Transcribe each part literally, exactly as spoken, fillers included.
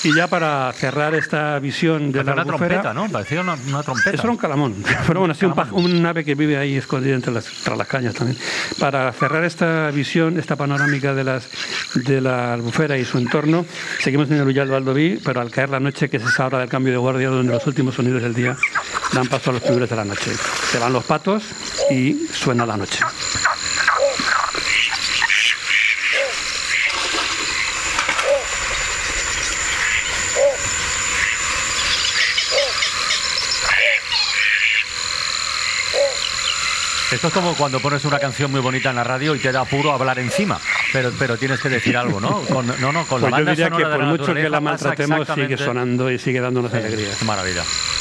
Y ya para cerrar esta visión de la una albufera... trompeta, ¿no? Parecía una, una trompeta. Eso era un calamón. Pero bueno, sí, un, paj- un ave que vive ahí escondido entre las, entre las cañas también. Para cerrar esta visión, esta panorámica de, las, de la albufera y su entorno, seguimos en el Ullal Valdoví, pero al caer la noche, que es esa hora del cambio de guardia, donde los últimos sonidos del día dan paso a los primeros de la noche. Se van los patos y suena la noche. Esto es como cuando pones una canción muy bonita en la radio y te da apuro hablar encima, pero pero tienes que decir algo, ¿no? Con, no, no, con pues la banda yo diría sonora que de por la mucho que la naturaleza pasa maltratemos, sigue exactamente- sonando y sigue dándonos Eh, alegría. qué maravilla.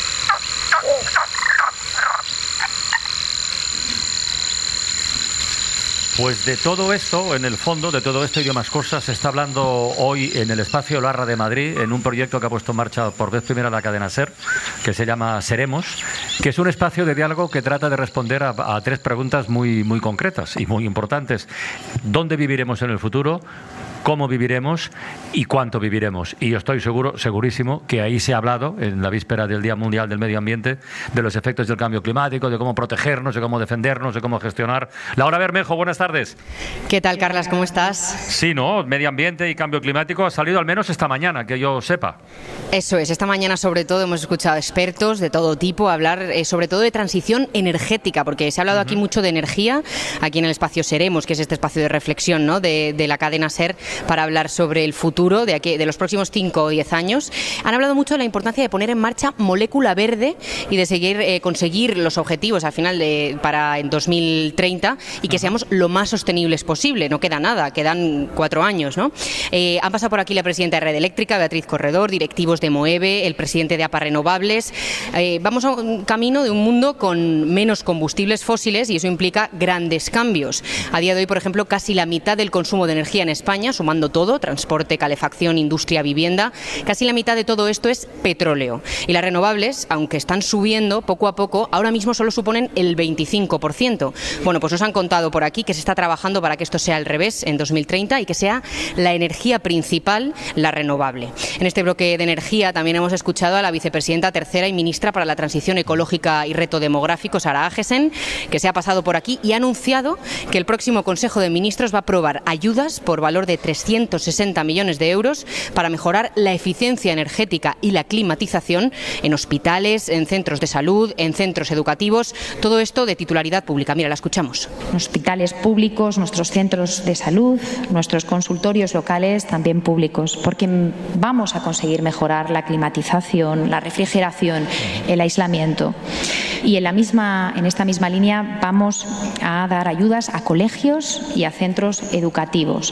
Pues de todo esto, en el fondo, de todo esto y de más cosas, se está hablando hoy en el espacio Larra de Madrid, en un proyecto que ha puesto en marcha por vez primera la cadena SER, que se llama Seremos, que es un espacio de diálogo que trata de responder a, a tres preguntas muy, muy concretas y muy importantes. ¿Dónde viviremos en el futuro? ¿Cómo viviremos y cuánto viviremos? Y yo estoy seguro, segurísimo, que ahí se ha hablado, en la víspera del Día Mundial del Medio Ambiente, de los efectos del cambio climático, de cómo protegernos, de cómo defendernos, de cómo gestionar. Laura Bermejo, buenas tardes. ¿Qué tal, Carlas? ¿Cómo estás? Sí, ¿no? Medio ambiente y cambio climático ha salido al menos esta mañana, que yo sepa. Eso es, esta mañana sobre todo hemos escuchado expertos de todo tipo hablar eh, sobre todo de transición energética, porque se ha hablado uh-huh. aquí mucho de energía, aquí en el espacio Seremos, que es este espacio de reflexión, ¿no? de, de la cadena SER, para hablar sobre el futuro de, aquí, de los próximos cinco o diez años. Han hablado mucho de la importancia de poner en marcha molécula verde y de seguir eh, conseguir los objetivos al final de, para en dos mil treinta y que seamos lo más sostenibles posible. No queda nada, quedan cuatro años, ¿no? Eh, han pasado por aquí la presidenta de Red Eléctrica, Beatriz Corredor, directivos de Moeve, el presidente de APA Renovables. Eh, vamos a un camino de un mundo con menos combustibles fósiles y eso implica grandes cambios. A día de hoy, por ejemplo, casi la mitad del consumo de energía en España, sumando todo, transporte, calefacción, industria, vivienda, casi la mitad de todo esto es petróleo. Y las renovables, aunque están subiendo poco a poco, ahora mismo solo suponen el veinticinco por ciento. Bueno, pues os han contado por aquí que se está trabajando para que esto sea al revés en dos mil treinta y que sea la energía principal la renovable. En este bloque de energía también hemos escuchado a la vicepresidenta tercera y ministra para la Transición Ecológica y Reto Demográfico, Sara Agesen, que se ha pasado por aquí y ha anunciado que el próximo Consejo de Ministros va a aprobar ayudas por valor de trescientos sesenta millones de euros para mejorar la eficiencia energética y la climatización en hospitales, en centros de salud, en centros educativos, todo esto de titularidad pública. Mira, la escuchamos. Hospitales públicos, nuestros centros de salud, nuestros consultorios locales también públicos, porque vamos a conseguir mejorar la climatización, la refrigeración, el aislamiento. Y en, la misma, en esta misma línea vamos a dar ayudas a colegios y a centros educativos.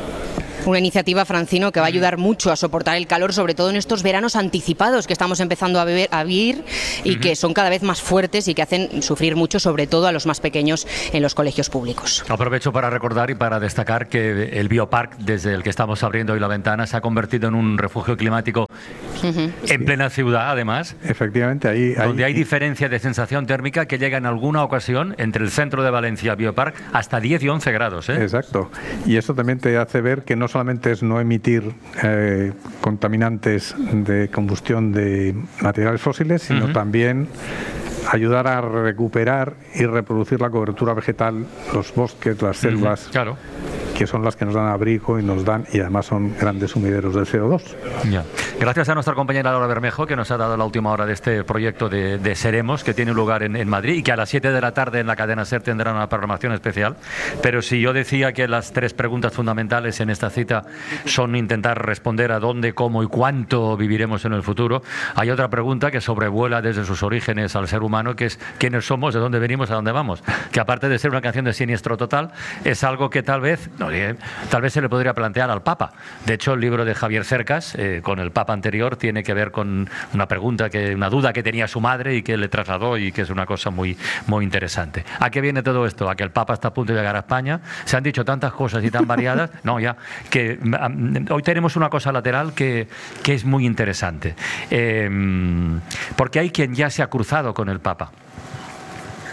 Una iniciativa, Francino, que va a ayudar mucho a soportar el calor, sobre todo en estos veranos anticipados que estamos empezando a, beber, a vivir y uh-huh. que son cada vez más fuertes y que hacen sufrir mucho, sobre todo a los más pequeños en los colegios públicos. Aprovecho para recordar y para destacar que el Biopark, desde el que estamos abriendo hoy la ventana, se ha convertido en un refugio climático uh-huh. en plena ciudad, además. Efectivamente, ahí... Donde ahí... hay diferencia de sensación térmica que llega en alguna ocasión entre el centro de Valencia, Biopark, hasta diez y once grados. ¿eh? Exacto. Y eso también te hace ver que no solamente es no emitir eh, contaminantes de combustión de materiales fósiles, sino uh-huh. también ayudar a recuperar y reproducir la cobertura vegetal, los bosques, las selvas, uh-huh. claro. que son las que nos dan abrigo y nos dan, y además son grandes sumideros de C O dos. Ya. Gracias a nuestra compañera Laura Bermejo, que nos ha dado la última hora de este proyecto de, de Seremos, que tiene lugar en, en Madrid y que a las siete de la tarde en la cadena SER tendrán una programación especial. Pero si yo decía que las tres preguntas fundamentales en esta cita son intentar responder a dónde, cómo y cuánto viviremos en el futuro, hay otra pregunta que sobrevuela desde sus orígenes al ser humano, que es quiénes somos, de dónde venimos, a dónde vamos. Que aparte de ser una canción de Siniestro Total, es algo que tal vez... No, tal vez se le podría plantear al Papa. De hecho, el libro de Javier Cercas, eh, con el Papa anterior, tiene que ver con una pregunta, que una duda que tenía su madre y que le trasladó y que es una cosa muy, muy interesante. ¿A qué viene todo esto? A que el Papa está a punto de llegar a España. Se han dicho tantas cosas y tan variadas. No, ya. Que um, hoy tenemos una cosa lateral que, que es muy interesante. Eh, porque hay quien ya se ha cruzado con el Papa.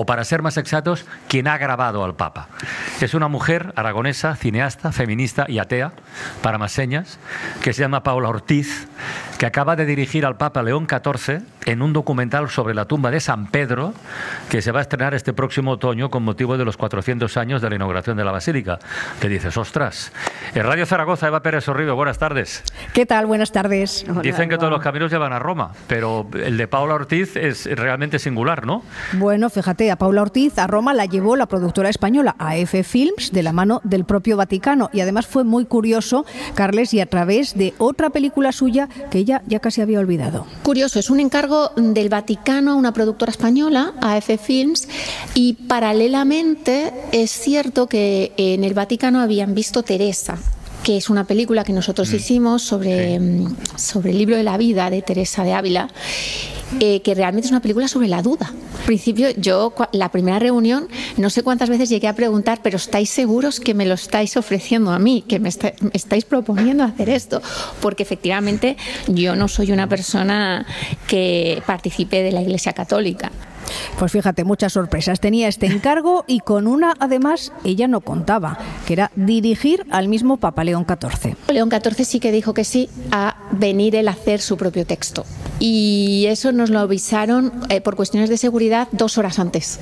o para ser más exactos, quien ha grabado al Papa. Es una mujer aragonesa, cineasta, feminista y atea, para más señas, que se llama Paula Ortiz, que acaba de dirigir al Papa León catorce en un documental sobre la tumba de San Pedro, que se va a estrenar este próximo otoño con motivo de los cuatrocientos años de la inauguración de la Basílica. Te dices, ostras. En Radio Zaragoza, Eva Pérez Sorribio, buenas tardes. ¿Qué tal? Buenas tardes. Hola, Dicen que Eva. Todos los caminos llevan a Roma, pero el de Paula Ortiz es realmente singular, ¿no? Bueno, fíjate, a Paula Ortiz a Roma la llevó la productora española A F Films de la mano del propio Vaticano, y además fue muy curioso, Carles, y a través de otra película suya que ella ya casi había olvidado. Curioso, es un encargo del Vaticano a una productora española, A F Films, y paralelamente es cierto que en el Vaticano habían visto Teresa, que es una película que nosotros mm. hicimos sobre, sí. sobre el libro de la vida de Teresa de Ávila, eh, que realmente es una película sobre la duda. Al principio, yo, la primera reunión, no sé cuántas veces llegué a preguntar, pero ¿estáis seguros que me lo estáis ofreciendo a mí? ¿Que me, está, me estáis proponiendo hacer esto? Porque efectivamente yo no soy una persona que participe de la Iglesia Católica. Pues fíjate, muchas sorpresas. Tenía este encargo y con una, además, ella no contaba, que era dirigir al mismo Papa León catorce. León catorce sí que dijo que sí a venir él a hacer su propio texto. Y eso nos lo avisaron eh, por cuestiones de seguridad dos horas antes.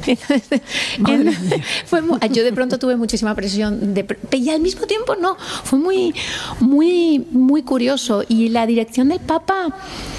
Él, fue muy, yo de pronto tuve muchísima presión, de, y al mismo tiempo no, fue muy, muy, muy curioso. Y la dirección del Papa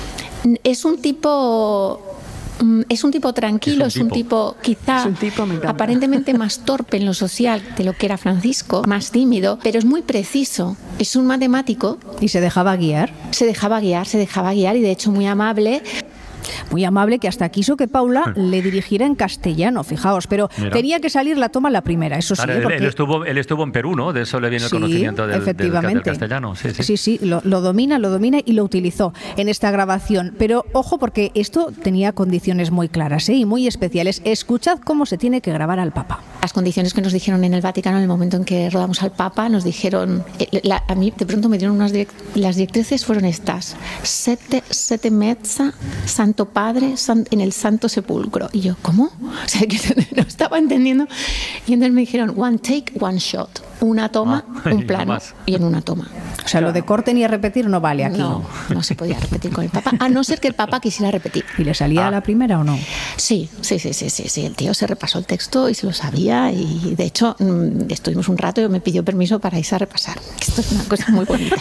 es un tipo... Es un tipo tranquilo, es un, es un tipo, tipo quizá un tipo, aparentemente más torpe en lo social de lo que era Francisco, más tímido, pero es muy preciso. Es un matemático. ¿Y se dejaba guiar? Se dejaba guiar, se dejaba guiar y de hecho muy amable. Muy amable, que hasta quiso que Paula le dirigiera en castellano, fijaos, pero Mira. tenía que salir la toma la primera, eso sí. Ahora, porque... él, estuvo, él estuvo en Perú, ¿no? De eso le viene sí, el conocimiento del, efectivamente. del, del castellano. Sí, sí, sí, sí lo, lo domina, lo domina y lo utilizó en esta grabación. Pero ojo, porque esto tenía condiciones muy claras, ¿eh? Y muy especiales. Escuchad cómo se tiene que grabar al Papa. Las condiciones que nos dijeron en el Vaticano en el momento en que rodamos al Papa, nos dijeron, la, a mí de pronto me dieron unas direct, las directrices fueron estas: sete, sete mezza, Santo Padre, san, en el Santo Sepulcro. Y yo, ¿cómo? O sea, que no estaba entendiendo. Y entonces me dijeron, one take, one shot. Una toma, ah, un plano y en una toma. O sea, lo de corte ni a repetir no vale aquí. No, no se podía repetir con el Papa, a no ser que el Papa quisiera repetir. ¿Y le salía ah. a la primera o no? Sí, sí, sí, sí, sí, sí. El tío se repasó el texto y se lo sabía, y de hecho estuvimos un rato y me pidió permiso para irse a repasar. Esto es una cosa muy bonita.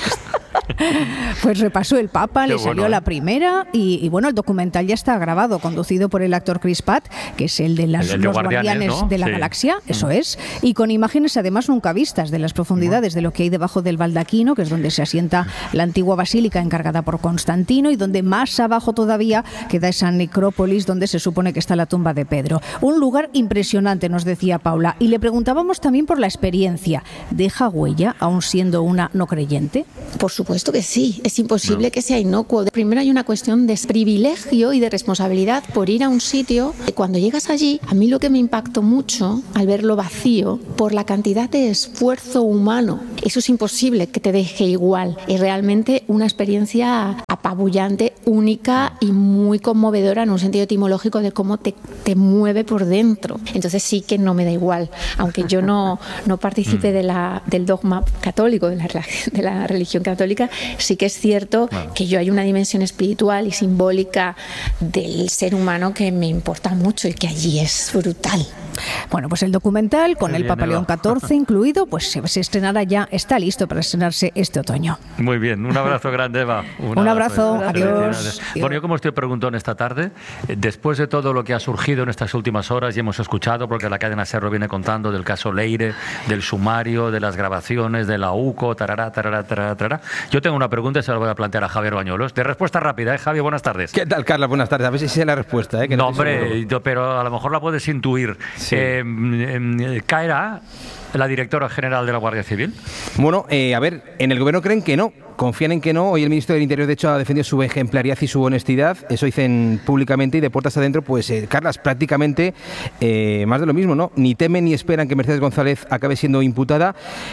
Pues repasó el Papa, Qué le salió bueno, ¿eh? la primera y, y bueno, el documental ya está grabado, conducido por el actor Chris Pratt, que es el de las, el de los Guardianes, Guardianes ¿no? de la sí. Galaxia, eso mm. es, y con imágenes además nunca vistas de las profundidades mm. de lo que hay debajo del baldaquino, que es donde se asienta la antigua basílica encargada por Constantino, y donde más abajo todavía queda esa necrópolis donde se supone que está la tumba de Pedro. Un lugar impresionante, nos decía Paula, y le preguntábamos también por la experiencia. ¿Deja huella aún siendo una no creyente? Por supuesto que sí, es imposible no. que sea inocuo. Primero hay una cuestión de privilegio y de responsabilidad por ir a un sitio. Cuando llegas allí, a mí lo que me impactó mucho al verlo vacío, por la cantidad de esfuerzo humano, eso es imposible que te deje igual. Es realmente una experiencia apabullante, única y muy conmovedora en un sentido etimológico de cómo te, te mueve por dentro. Entonces sí que no me da igual, aunque yo no, no participe de la, del dogma católico, de la, de la religión católica, sí que es cierto claro. que yo hay una dimensión espiritual y simbólica del ser humano que me importa mucho y que allí es brutal. Bueno, pues el documental con el Papa León catorce incluido, pues se, se estrenará ya, está listo para estrenarse este otoño. Muy bien, un abrazo grande, Eva. Un, un abrazo, abrazo adiós. Bueno, yo como estoy preguntando esta tarde, después de todo lo que ha surgido en estas últimas horas y hemos escuchado, porque la cadena SER viene contando del caso Leire, del sumario, de las grabaciones, de la UCO, tarará, tarará, tarará, tarará. Yo tengo una pregunta y se la voy a plantear a Javier Bañuelos. De respuesta rápida, ¿eh, Javier? Buenas tardes. ¿Qué tal, Carla? Buenas tardes. A ver si sé la respuesta. ¿eh? Que no, no hombre, yo, pero a lo mejor la puedes intuir. Sí. Eh, eh, ¿Caerá la directora general de la Guardia Civil? Bueno, eh, a ver, en el gobierno creen que no. Confían en que no. Hoy el ministro del Interior, de hecho, ha defendido su ejemplaridad y su honestidad. Eso dicen públicamente, y de puertas adentro, pues, eh, Carlas, prácticamente eh, más de lo mismo, ¿no? Ni temen ni esperan que Mercedes González acabe siendo imputada.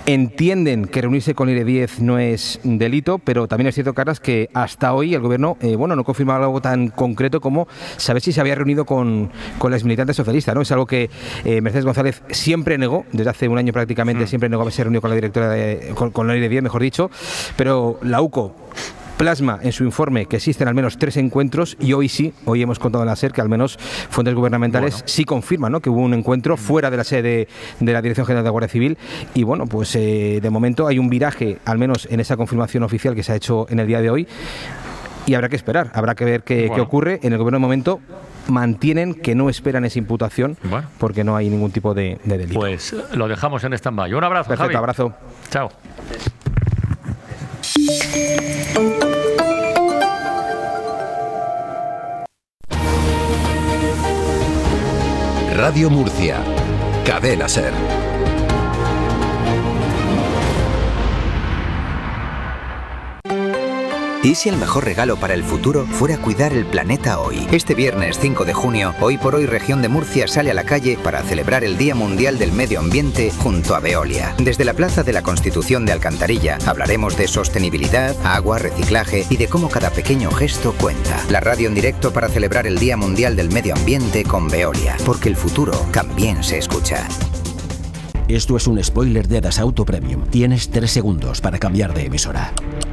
entienden que reunirse con el I R E diez no es delito, pero también es cierto, Carlas, que hasta hoy el Gobierno eh, bueno, no confirmaba algo tan concreto como saber si se había reunido con, con las militantes socialistas, ¿no? Es algo que eh, Mercedes González siempre negó, desde hace un año prácticamente, mm. siempre negó haberse reunido con la directora, de, con, con la I R E diez, mejor dicho, pero la U C O plasma en su informe que existen al menos tres encuentros y hoy sí, hoy hemos contado en la SER que al menos fuentes gubernamentales bueno. sí confirman, ¿no?, que hubo un encuentro fuera de la sede de, de la Dirección General de Guardia Civil y bueno, pues eh, de momento hay un viraje, al menos en esa confirmación oficial que se ha hecho en el día de hoy y habrá que esperar, habrá que ver qué, bueno. qué ocurre. En el Gobierno de momento mantienen que no esperan esa imputación bueno. porque no hay ningún tipo de, de delito. Pues lo dejamos en stand-by. Un abrazo, Perfecto, Javi. abrazo. Chao. Radio Murcia, Cadena SER. ¿Y si el mejor regalo para el futuro fuera cuidar el planeta hoy? Este viernes cinco de junio, Hoy por Hoy Región de Murcia sale a la calle para celebrar el Día Mundial del Medio Ambiente junto a Veolia. Desde la Plaza de la Constitución de Alcantarilla hablaremos de sostenibilidad, agua, reciclaje y de cómo cada pequeño gesto cuenta. La radio en directo para celebrar el Día Mundial del Medio Ambiente con Veolia, porque el futuro también se escucha. Esto es un spoiler de Dasauto Premium. Tienes tres segundos para cambiar de emisora.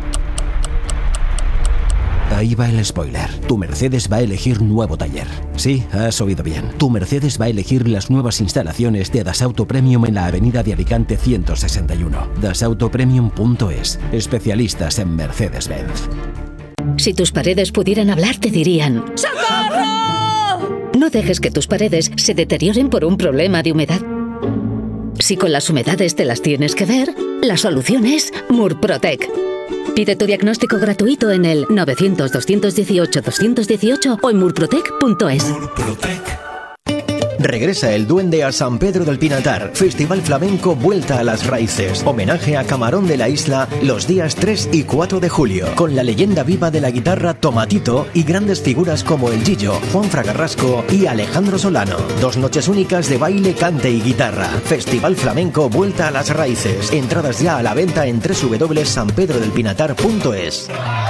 Ahí va el spoiler. Tu Mercedes va a elegir nuevo taller. Sí, has oído bien. Tu Mercedes va a elegir las nuevas instalaciones de Dasauto Premium en la avenida de Alicante ciento sesenta y uno. dasauto premium punto es. Especialistas en Mercedes-Benz. Si tus paredes pudieran hablar, te dirían: ¡socorro! No dejes que tus paredes se deterioren por un problema de humedad. Si con las humedades te las tienes que ver, la solución es Murprotec. Pide tu diagnóstico gratuito en el novecientos, doscientos dieciocho, doscientos dieciocho o en murprotec punto es. Regresa el Duende a San Pedro del Pinatar. Festival Flamenco Vuelta a las Raíces. Homenaje a Camarón de la Isla los días tres y cuatro de julio. Con la leyenda viva de la guitarra Tomatito y grandes figuras como el Gillo, Juan Fragarrasco y Alejandro Solano. Dos noches únicas de baile, cante y guitarra. Festival Flamenco Vuelta a las Raíces. Entradas ya a la venta en doble u doble u doble u punto san pedro del pinatar punto es.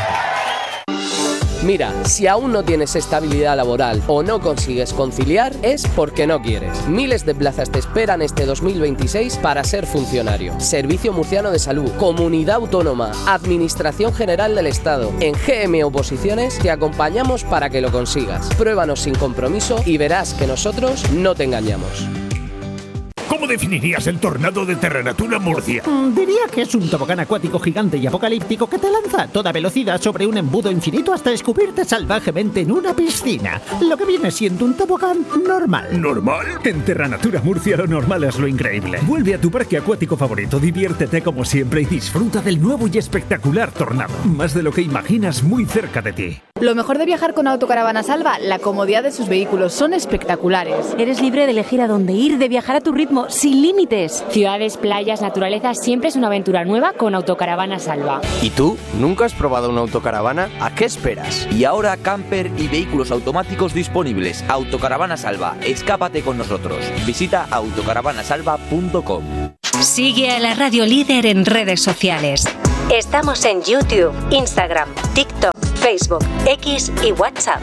Mira, si aún no tienes estabilidad laboral o no consigues conciliar, es porque no quieres. Miles de plazas te esperan este dos mil veintiséis para ser funcionario. Servicio Murciano de Salud, Comunidad Autónoma, Administración General del Estado. En G M Oposiciones te acompañamos para que lo consigas. Pruébanos sin compromiso y verás que nosotros no te engañamos. ¿Cómo definirías el tornado de Terranatura Murcia? Mm, diría que es un tobogán acuático gigante y apocalíptico que te lanza a toda velocidad sobre un embudo infinito hasta descubrirte salvajemente en una piscina. Lo que viene siendo un tobogán normal. ¿Normal? En Terranatura Murcia lo normal es lo increíble. Vuelve a tu parque acuático favorito, diviértete como siempre y disfruta del nuevo y espectacular tornado. Más de lo que imaginas muy cerca de ti. Lo mejor de viajar con Autocaravana Salva, la comodidad de sus vehículos, son espectaculares. Eres libre de elegir a dónde ir, de viajar a tu ritmo, sin límites. Ciudades, playas, naturaleza, siempre es una aventura nueva con Autocaravana Salva. ¿Y tú? ¿Nunca has probado una autocaravana? ¿A qué esperas? Y ahora camper y vehículos automáticos disponibles. Autocaravana Salva, escápate con nosotros. Visita autocaravana salva punto com. Sigue a la Radio Líder en redes sociales. Estamos en YouTube, Instagram, TikTok, Facebook, X y WhatsApp.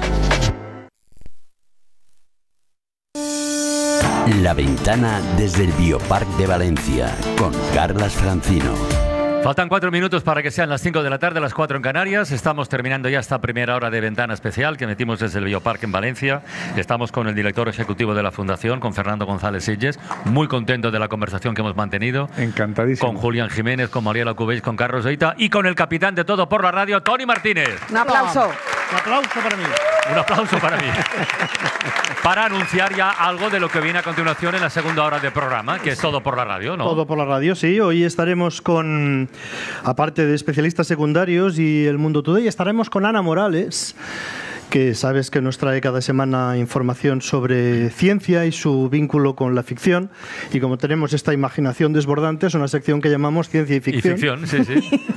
La ventana desde el Biopark de Valencia, con Carlas Francino. Faltan cuatro minutos para que sean las cinco de la tarde, las cuatro en Canarias. Estamos terminando ya esta primera hora de ventana especial que metimos desde el Biopark en Valencia. Estamos con el director ejecutivo de la Fundación, con Fernando González Sitges. Muy contento de la conversación que hemos mantenido. Encantadísimo. Con Julián Jiménez, con Mariela Cubells, con Carlos Oita y con el capitán de Todo por la Radio, Tony Martínez. Un aplauso. Un aplauso para mí. Un aplauso para mí. Para anunciar ya algo de lo que viene a continuación en la segunda hora del programa, que es Todo por la Radio, ¿no? Todo por la Radio, sí. Hoy estaremos con, aparte de especialistas secundarios y el Mundo Today, estaremos con Ana Morales, que sabes que nos trae cada semana información sobre ciencia y su vínculo con la ficción. Y como tenemos esta imaginación desbordante, es una sección que llamamos Ciencia y Ficción. Y ficción, sí, sí.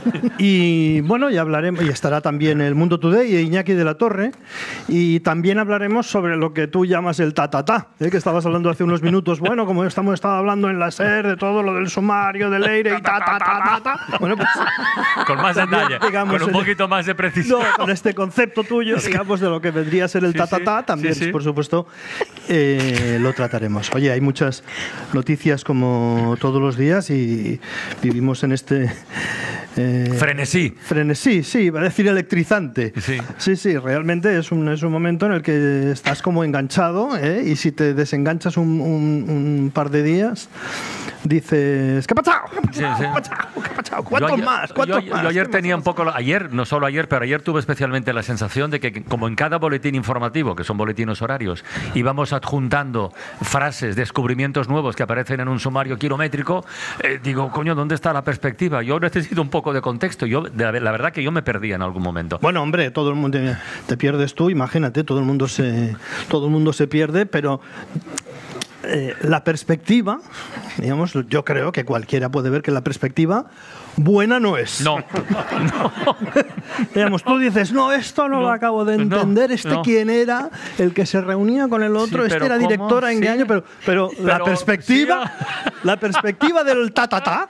Y bueno, ya hablaremos, y estará también el Mundo Today y Iñaki de la Torre, y también hablaremos sobre lo que tú llamas el ta-ta-ta, ¿eh? Que estabas hablando hace unos minutos, bueno, como estamos estado hablando en la SER, de todo lo del sumario, del Leire y ta-ta-ta-ta, bueno, pues... Con más detalle, digamos, con un poquito más de precisión. No, con este concepto tuyo, digamos, de lo que vendría a ser el sí, ta-ta-ta, sí, también, sí, sí. por supuesto, eh, lo trataremos. Oye, hay muchas noticias como todos los días y vivimos en este... Eh, frenesí. Frenesí, sí, iba a decir electrizante. Sí, sí, sí realmente es un, es un momento en el que estás como enganchado, ¿eh? Y si te desenganchas un, un, un par de días, dices, ¿qué ha pasado? ¿Qué ha pasado? Sí, sí. ¿Qué ha pasado? ¿Qué ha pasado? ¿Cuántos ayer, más? ¿Cuántos yo, más? Yo ayer tenía un poco, ayer, no solo ayer, pero ayer tuve especialmente la sensación de que como en cada boletín informativo, que son boletines horarios, íbamos adjuntando frases, descubrimientos nuevos que aparecen en un sumario kilométrico, eh, digo, coño, ¿dónde está la perspectiva? Yo necesito un poco de contexto. Yo, la verdad que yo me perdía en algún momento. Bueno, hombre, todo el mundo te pierdes tú, imagínate, todo el mundo se, todo el mundo se pierde, pero eh, la perspectiva, digamos, yo creo que cualquiera puede ver que la perspectiva buena no es. No. no. Digamos, tú dices, no, esto no, no lo acabo de entender, este no. quién era, el que se reunía con el otro, sí, este era directora en qué año, pero, pero, pero la perspectiva, sí. la perspectiva del ta-ta-ta,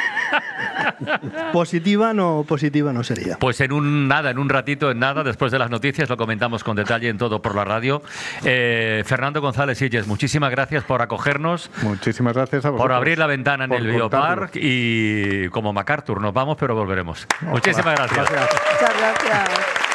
positiva no, positiva no sería. Pues en un nada, en un ratito, en nada, después de las noticias, lo comentamos con detalle en Todo por la Radio. Eh, Fernando González Silles, muchísimas gracias por acogernos. Muchísimas gracias a vosotros. Por abrir la ventana en el Biopark y como MacArthur, nos vamos, pero volveremos. Muchísimas gracias. gracias. Muchas gracias.